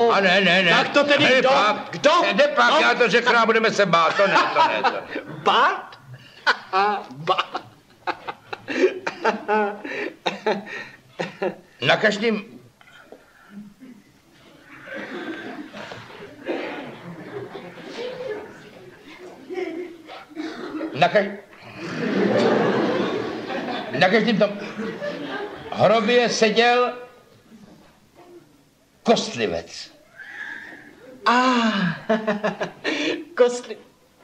No. A ne. Tak to tedy kdo? Kdo? Nepak, no. Já to řeknu a budeme se bát. To ne. Bát? Bát. Na každém... Na každém tom hrobě seděl kostlivec. Kostlivec.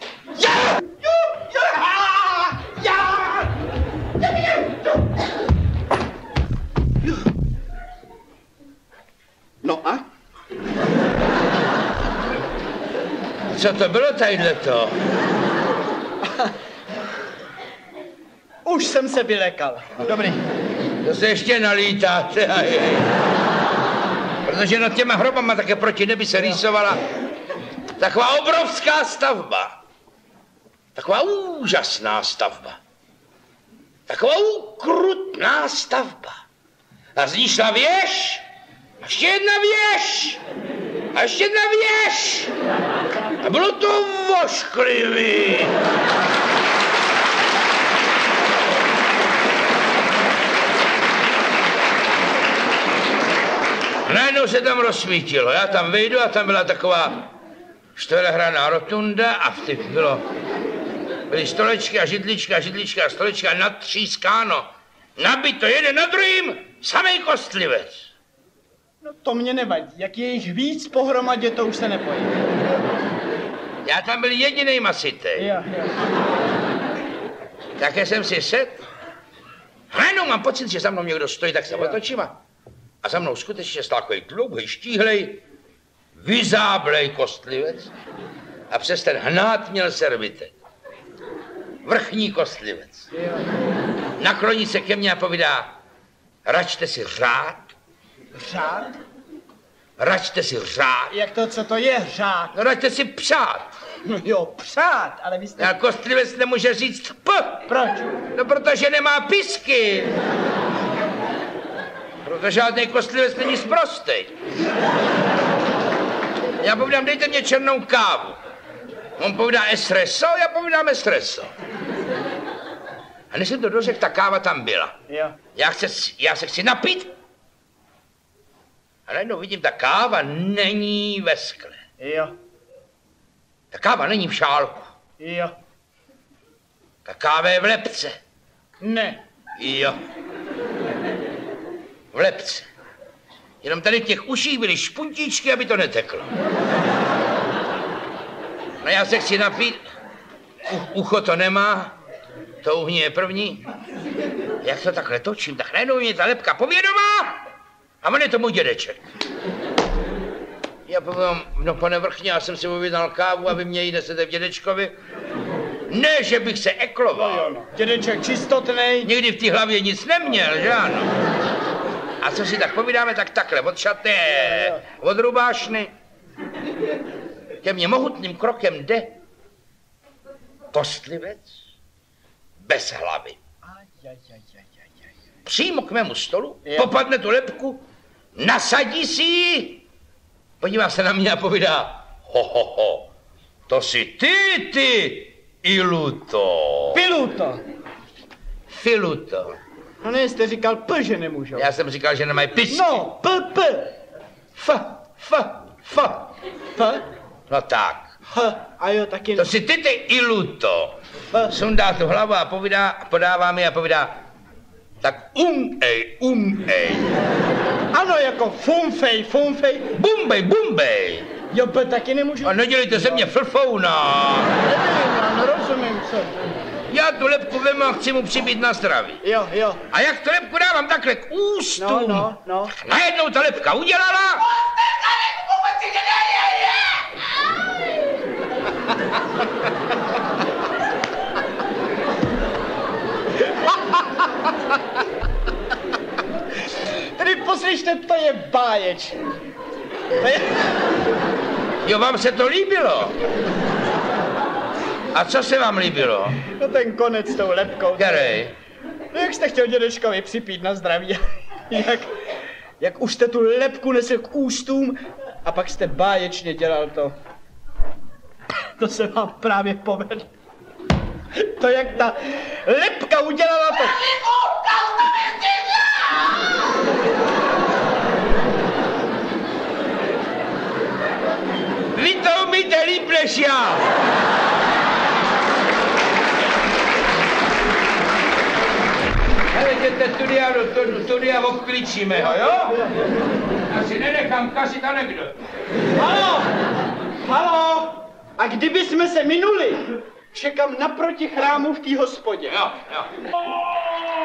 No a? Co to bylo tadyhleto? Už jsem se vylekal. Dobrý. To se ještě nalítáte. Protože nad těma hrobama také proti nebi se rýsovala taková obrovská stavba. Taková úžasná stavba. Taková ukrutná stavba. A z ní šla věž. A ještě jedna věž. A ještě jedna věž. A bylo to vošklivý. A najednou se tam rozsvítilo. Já tam vejdu a tam byla taková čtverehranná rotunda a v těch byly stolečky a židličky a stolečky a natřískáno. Nabito jeden na druhým, samej kostlivec. No to mě nevadí. Jak je jich víc pohromadě, to už se nepojím. Já tam byl jedinej masitej. Jo. Také jsem si sedl. Najednou mám pocit, že za mnou někdo stojí, tak se otočím a za mnou skutečně stál takový dlouhý, štíhlej, vyzáblej kostlivec a přes ten hnát měl servitek. Vrchní kostlivec. Nakloní se ke mně a povídá, račte si řád. Řád? Račte si řád. Jak to, co to je řád? No račte si přát. No jo, přát, ale vy jste... A kostlivec nemůže říct p. Proč? No protože nemá pisky. Protože žádný kostlivec není sprostej. Já povídám, dejte mě černou kávu. On povídá espresso, já povídám espresso. A než jsem to dořekl, ta káva tam byla. Jo. Já se chci napít. A najednou vidím, ta káva není ve skle. Jo. Ta káva není v šálku. Jo. Ta káva je v lepce. Ne. Jo. V lepce. Jenom tady v těch uších byly špuntíčky, aby to neteklo. No já se chci napít. Ucho to nemá. To uhní je první. Jak to takhle točím, tak najednou mě ta lepka povědomá. A on je to můj dědeček. Já povím, no pane Vrchně, já jsem si objednal kávu a vy mě ji nesete v dědečkovi. Ne, že bych se ekloval. No. Dědeček čistotnej. Nikdy v té hlavě nic neměl, že ano? A co si tak povídáme, tak takhle, od šaté, od rubášny. Ke mně mohutným krokem jde kostlivec bez hlavy. Přímo k mému stolu, popadne tu lepku, nasadí si ji, podívá se na mě a povídá, ho, to jsi ty, Iluto. Piluto. Filuto. No ne, jste říkal P, že nemůžou. Já jsem říkal, že nemají pisky. No, P. F. No tak. H. A jo, taky... To si ty, Iluto. Sundá tu hlavu a podává mi a povídá, tak umej. Ano, jako fumfej. Bumbej. Jo, P taky nemůžu. A nedělejte ze mě flfouna. Nevím, nerozumím, co. Já tu lepku vemu a chci mu přibít na zdraví. Jo. A jak tu lepku dávám takhle k ústům, No. najednou ta lepka udělala. Tedy poslyšte, to je báječ. Jo, vám se to líbilo? A co se vám líbilo? No ten konec s tou lepkou. Který? No jak jste chtěl dědečkovi připít na zdraví. Jak už jste tu lepku nesl k ústům A pak jste báječně dělal to. To se vám právě povedlo. To, jak ta Lipka udělala to. Vy to umíte líp než já. Hele, jděte tudy a obklíčíme ho, jo? Já si nenechám kazit anekdot. Haló! Haló! A kdyby jsme se minuli, čekám naproti chrámu v té hospodě. Jo.